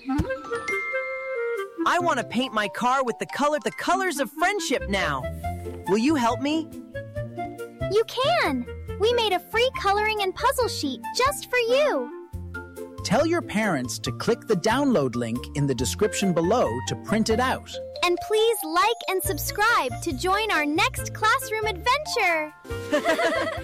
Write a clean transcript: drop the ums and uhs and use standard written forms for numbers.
I want to paint my car with the colors of friendship now. Will you help me? You can! We made a free coloring and puzzle sheet just for you. Tell your parents to click the download link in the description below to print it out. And please like and subscribe to join our next classroom adventure.